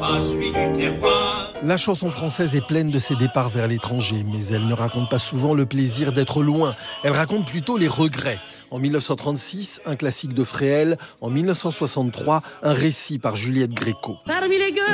pas celui du terroir. La chanson française est pleine de ses départs vers l'étranger, mais elle ne raconte pas souvent le plaisir d'être loin. Elle raconte plutôt les regrets. En 1936, un classique de Fréhel. En 1963, un récit par Juliette Gréco. Parmi les gueules